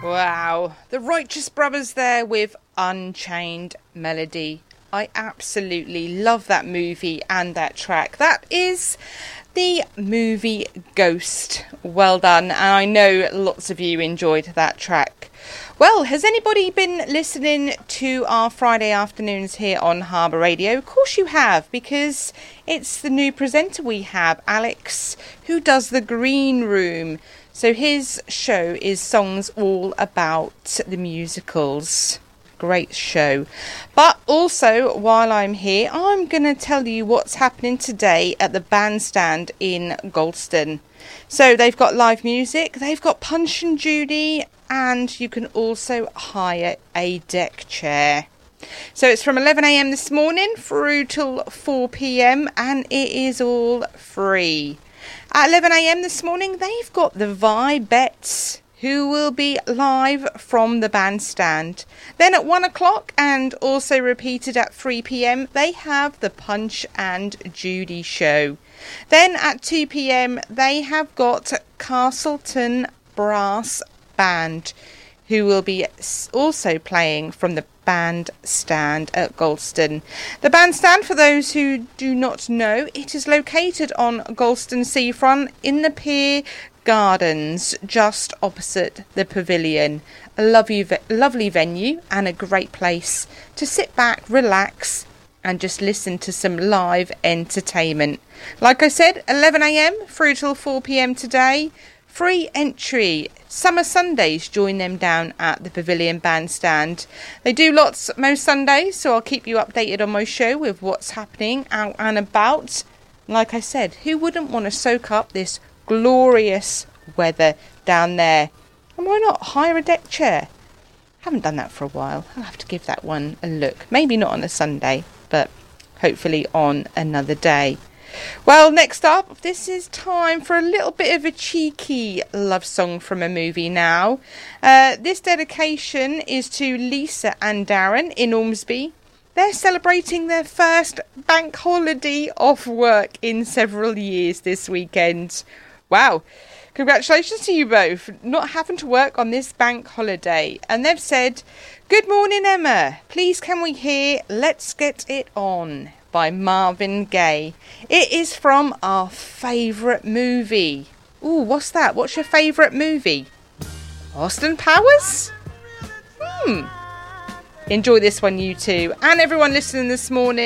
Wow, the Righteous Brothers there with Unchained Melody. I absolutely love that movie and that track. That is the movie Ghost. Well done, and I know lots of you enjoyed that track. Well, has anybody been listening to our Friday afternoons here on Harbour Radio? Of course you have, because it's the new presenter we have, Alex, who does the Green Room. So his show is songs all about the musicals. Great show. But also, while I'm here, I'm going to tell you what's happening today at the Bandstand in Galston. So they've got live music, they've got Punch and Judy, and you can also hire a deck chair. So it's from 11 a.m. this morning through till 4 p.m. and it is all free. At 11 a.m. this morning, they've got the Vibettes, who will be live from the Bandstand. Then at 1 o'clock, and also repeated at 3 p.m, they have the Punch and Judy show. Then at 2 p.m, they have got Castleton Brass Band, who will be also playing from the Bandstand at Galston. The Bandstand, for those who do not know, it is located on Galston Seafront in the Pier Gardens, just opposite the pavilion. A lovely venue and a great place to sit back, relax and just listen to some live entertainment. Like I said, 11 a.m. through till 4 p.m. today. Free entry. Summer Sundays, join them down at the Pavilion Bandstand. They do lots most Sundays, so I'll keep you updated on my show with what's happening out and about. Like I said, who wouldn't want to soak up this glorious weather down there? And why not hire a deck chair? Haven't done that for a while. I'll have to give that one a look. Maybe not on a Sunday, but hopefully on another day. Well, next up, this is time for a little bit of a cheeky love song from a movie now. This dedication is to Lisa and Darren in Ormsby. They're celebrating their first bank holiday off work in several years this weekend. Wow. Congratulations to you both, not having to work on this bank holiday. And they've said, "Good morning, Emma. Please can we hear Let's Get It On by Marvin Gaye. It is from our favourite movie." Ooh, what's that? What's your favourite movie? Austin Powers? Enjoy this one, you two. And everyone listening this morning.